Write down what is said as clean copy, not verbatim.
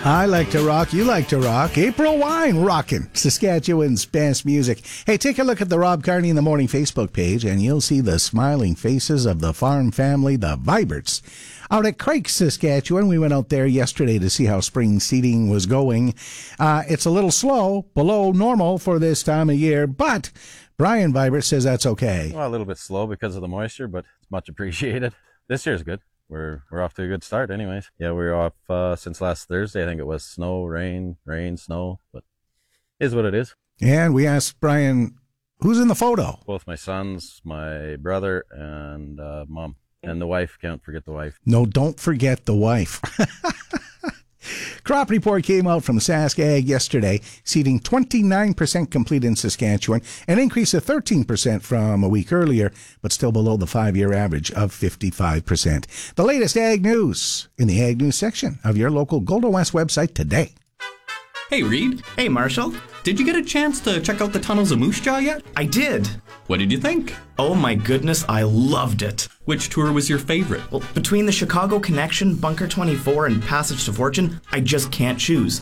I like to rock, you like to rock. April Wine rockin', Saskatchewan's best music. Hey, take a look at the Rob Carney in the Morning Facebook page, and you'll see the smiling faces of the farm family, the Viberts. Out at Craik, Saskatchewan, we went out there yesterday to see how spring seeding was going. It's a little slow, below normal for this time of year, but Brian Vibert says that's okay. Well, a little bit slow because of the moisture, but it's much appreciated. This year's good. We're off to a good start anyways. Yeah, we were off since last Thursday. I think it was snow, rain, snow, but it is what it is. And we asked Brian, who's in the photo? Both my sons, my brother, and mom. And the wife. Can't forget the wife. No, don't forget the wife. Crop report came out from Sask Ag yesterday, seeding 29% complete in Saskatchewan, an increase of 13% from a week earlier, but still below the 5-year average of 55%. The latest Ag news in the Ag News section of your local Golden West website today. Hey, Reed. Hey, Marshall. Did you get a chance to check out the tunnels of Moose Jaw yet? I did. What did you think? Oh my goodness, I loved it. Which tour was your favorite? Well, between the Chicago Connection, Bunker 24, and Passage to Fortune, I just can't choose.